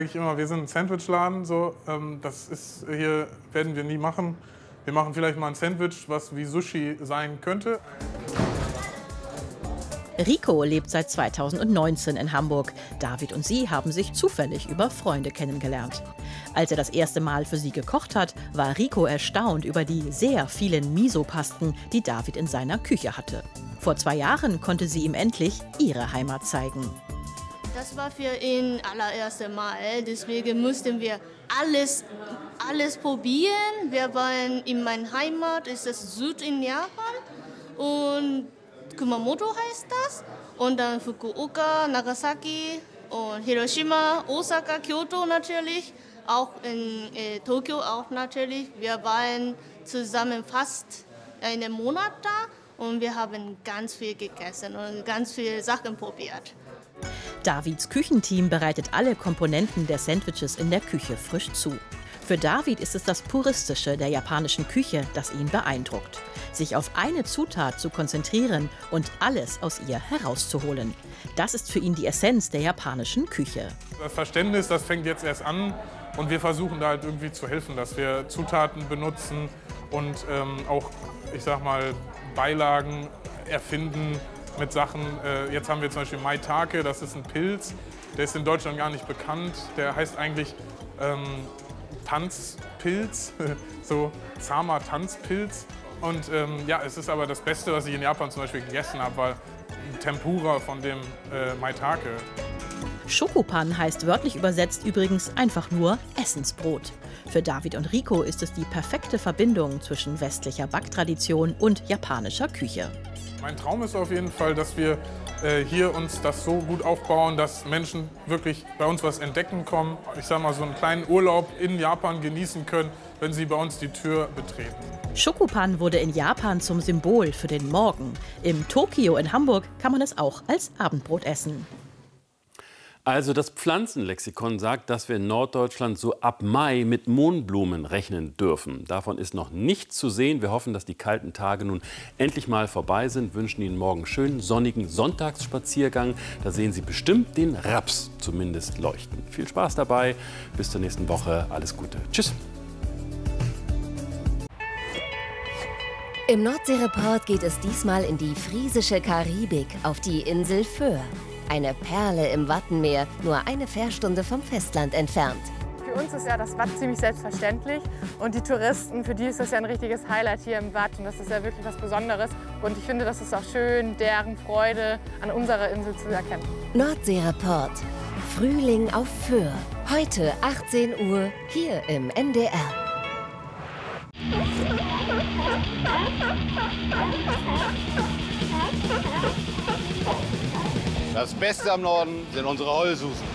Ich immer, wir sind ein Sandwichladen, so, das ist hier werden wir nie machen. Wir machen vielleicht mal ein Sandwich, was wie Sushi sein könnte. Rico lebt seit 2019 in Hamburg. David und sie haben sich zufällig über Freunde kennengelernt. Als er das erste Mal für sie gekocht hat, war Rico erstaunt über die sehr vielen Miso-Pasten, die David in seiner Küche hatte. Vor 2 Jahren konnte sie ihm endlich ihre Heimat zeigen. Das war für ihn allererste Mal, deswegen mussten wir alles probieren. Wir waren in meiner Heimat, ist das Süd in Japan und Kumamoto heißt das. Und dann Fukuoka, Nagasaki und Hiroshima, Osaka, Kyoto natürlich, auch in Tokio auch natürlich. Wir waren zusammen fast einen Monat da und wir haben ganz viel gegessen und ganz viele Sachen probiert. Davids Küchenteam bereitet alle Komponenten der Sandwiches in der Küche frisch zu. Für David ist es das Puristische der japanischen Küche, das ihn beeindruckt. Sich auf eine Zutat zu konzentrieren und alles aus ihr herauszuholen. Das ist für ihn die Essenz der japanischen Küche. Das Verständnis, das fängt jetzt erst an und wir versuchen da halt irgendwie zu helfen, dass wir Zutaten benutzen und auch, ich sag mal, Beilagen erfinden. Mit Sachen, jetzt haben wir zum Beispiel Maitake, das ist ein Pilz, der ist in Deutschland gar nicht bekannt. Der heißt eigentlich Tanzpilz, so zahmer Tanzpilz. Und ja, es ist aber das Beste, was ich in Japan zum Beispiel gegessen habe, war Tempura von dem Maitake. Shokupan heißt wörtlich übersetzt übrigens einfach nur Essensbrot. Für David und Rico ist es die perfekte Verbindung zwischen westlicher Backtradition und japanischer Küche. Mein Traum ist auf jeden Fall, dass wir hier uns das so gut aufbauen, dass Menschen wirklich bei uns was entdecken kommen. Ich sag mal, so einen kleinen Urlaub in Japan genießen können, wenn sie bei uns die Tür betreten. Shokupan wurde in Japan zum Symbol für den Morgen. Im Tokio in Hamburg kann man es auch als Abendbrot essen. Also das Pflanzenlexikon sagt, dass wir in Norddeutschland so ab Mai mit Mohnblumen rechnen dürfen. Davon ist noch nichts zu sehen. Wir hoffen, dass die kalten Tage nun endlich mal vorbei sind. Wünschen Ihnen morgen schönen sonnigen Sonntagsspaziergang. Da sehen Sie bestimmt den Raps zumindest leuchten. Viel Spaß dabei. Bis zur nächsten Woche. Alles Gute. Tschüss. Im Nordseereport geht es diesmal in die friesische Karibik auf die Insel Föhr. Eine Perle im Wattenmeer, nur eine Fährstunde vom Festland entfernt. Für uns ist ja das Watt ziemlich selbstverständlich und die Touristen, für die ist das ja ein richtiges Highlight hier im Watt und das ist ja wirklich was Besonderes. Und ich finde, das ist auch schön, deren Freude an unserer Insel zu erkennen. Nordseereport. Frühling auf Föhr. Heute 18 Uhr hier im NDR. Das Beste am Norden sind unsere Heulsusen.